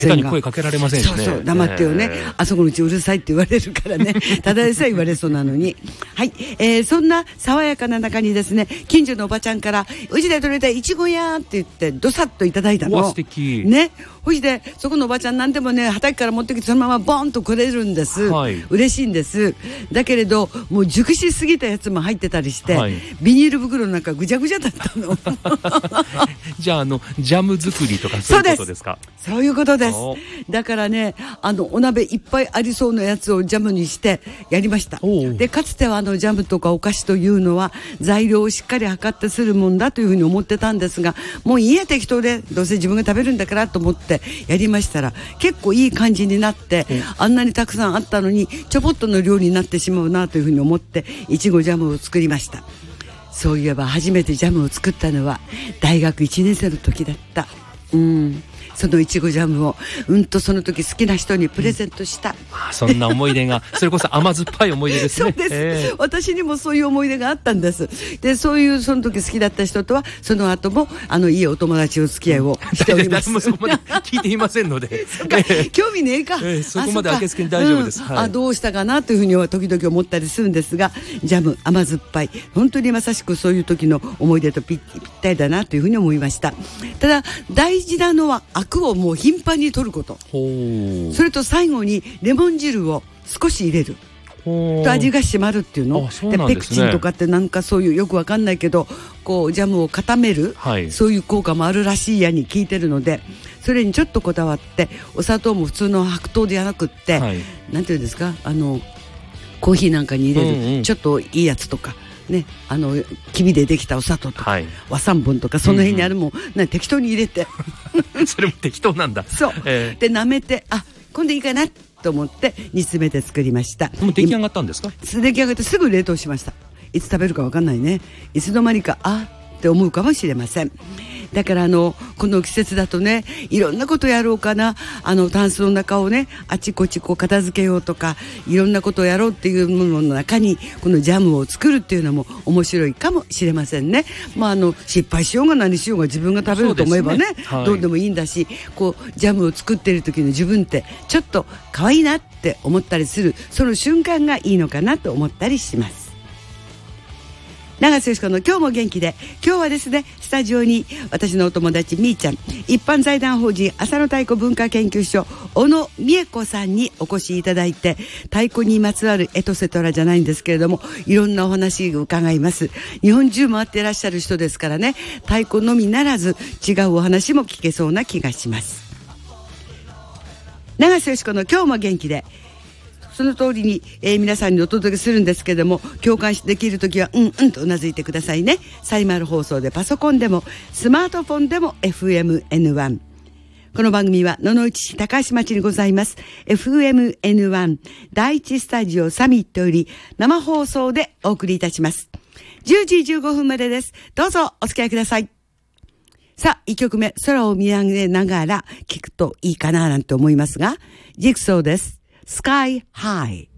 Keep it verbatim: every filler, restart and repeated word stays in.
下手に声かけられませんしね。 そうそう、黙ってよね、えー、あそこのうちうるさいって言われるからねただでさえ言われそうなのにはい、えー、そんな爽やかな中にですね、近所のおばちゃんからうちで採れたいちごやって言ってどさっといただいたの。 うわ素敵ね。ほいでそこのおばちゃんなんでもね、畑から持ってきてそのままボンとくれるんです、はい、嬉しいんです。だけれどもう熟しすぎたやつも入ってたりして、はい、ビニール袋の中ぐちゃぐちゃだったのじゃああのジャム作りとかそういうことですか。 そういうことです。だからね、あのお鍋いっぱいありそうなやつをジャムにしてやりました。でかつてはあのジャムとかお菓子というのは材料をしっかり測ってするもんだというふうに思ってたんですが、もう家適当でどうせ自分が食べるんだからと思ってやりましたら結構いい感じになって、あんなにたくさんあったのにちょぼっとの量になってしまうなというふうに思っていちごジャムを作りました。そういえば初めてジャムを作ったのは大学いちねん生の時だった。うん、そのいちごジャムをうんとその時好きな人にプレゼントした、うん、 あそんな思い出がそれこそ甘酸っぱい思い出ですね。 そうです、 えー、 私にもそういう思い出があったんです。でそういうその時好きだった人とはその後もあのいいお友達お付き合いをしております。 誰もそこまで聞いていませんのでそうか、えー、興味ねえか、 えー、そこまで明け付けに大丈夫です、 うん、はい、あどうしたかなというふうには時々思ったりするんですが、ジャム甘酸っぱい本当にまさしくそういう時の思い出とぴったりだなというふうに思いました。ただ大事なのはアクをもう頻繁に取ること、それと最後にレモン汁を少し入れると味が締まるっていうの。 そうなんですね。 でペクチンとかってなんかそういうよくわかんないけどこうジャムを固める、はい、そういう効果もあるらしいやに聞いてるので、それにちょっとこだわってお砂糖も普通の白糖ではなくって、はい、なんていうんですか、あのコーヒーなんかに入れる、うんうん、ちょっといいやつとかね、あのきびでできたお砂糖とか、はい、和三盆とかその辺にあるもん、うんうん、適当に入れてそれも適当なんだ。 そう、えー、で舐めてあ今度いいかなと思って煮詰めて作りました。 もう出来上がったんですか？ 出来上がってすぐ冷凍しました。いつ食べるか分かんないね。いつの間にかあって思うかもしれません。だからあのこの季節だとね、いろんなことやろうかな、あのタンスの中をねあちこちこう片付けようとかいろんなことをやろうっていうものの中にこのジャムを作るっていうのも面白いかもしれませんね。まああの失敗しようが何しようが自分が食べると思えば ね, ね、はい、どうでもいいんだし、こうジャムを作っている時の自分ってちょっと可愛いなって思ったりする、その瞬間がいいのかなと思ったりします。長瀬よしこの今日も元気で、今日はですねスタジオに私のお友達みーちゃん、一般財団法人浅野太鼓文化研究所小野美恵子さんにお越しいただいて、太鼓にまつわるエトセトラじゃないんですけれどもいろんなお話を伺います。日本中回っていらっしゃる人ですからね、太鼓のみならず違うお話も聞けそうな気がします。長瀬よしこの今日も元気で、その通りに、えー、皆さんにお届けするんですけども、共感できるときはうんうんとうなずいてくださいね。サイマル放送でパソコンでもスマートフォンでも エフエムエヌワン。 この番組は野々市市高橋町にございます エフエムエヌワン 第一スタジオサミットより生放送でお送りいたします。じゅうじじゅうごふんまでです。どうぞお付き合いください。さあいっきょくめ、空を見上げながら聞くといいかななんて思いますが、ジグソーです。Sky High。